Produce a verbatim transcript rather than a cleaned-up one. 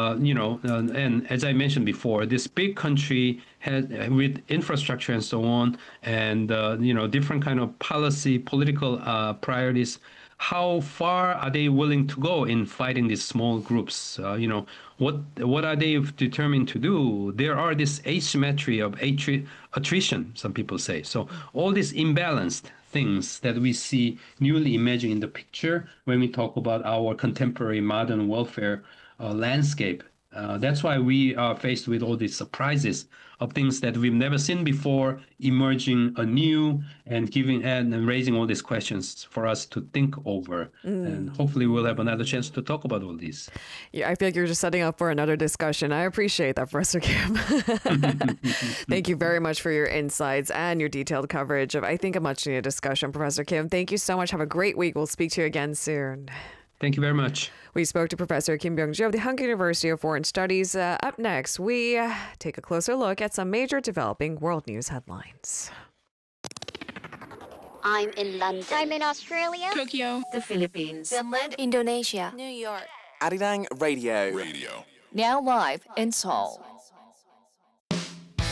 uh, you know, uh, and as I mentioned before, this big country has with infrastructure and so on, and uh, you know, different kind of policy, political uh, priorities. How far are they willing to go in fighting these small groups? Uh, you know, what what are they determined to do? There are this asymmetry of attri- attrition, some people say. So all these imbalanced things that we see newly emerging in the picture when we talk about our contemporary modern welfare uh, landscape. Uh, that's why we are faced with all these surprises of things that we've never seen before emerging anew and giving and, and raising all these questions for us to think over. And hopefully we'll have another chance to talk about all these. Yeah, I feel like you're just setting up for another discussion. I appreciate that, Professor Kim. Thank you very much for your insights and your detailed coverage of, I think, a much needed discussion, Professor Kim. Thank you so much. Have a great week. We'll speak to you again soon. Thank you very much. We spoke to Professor Kim Byung-joo of the Hunk University of Foreign Studies. Uh, up next, we uh, take a closer look at some major developing world news headlines. I'm in London. I'm in Australia. Tokyo. The Philippines. Finland. Indonesia. New York. Arirang Radio. Radio. Now live in Seoul.